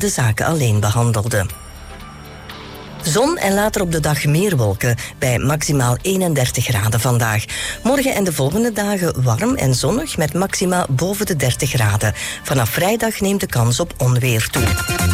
de zaken alleen behandelde. Zon en later op de dag meer wolken bij maximaal 31 graden vandaag. Morgen en de volgende dagen warm en zonnig met maxima boven de 30 graden. Vanaf vrijdag neemt de kans op onweer toe.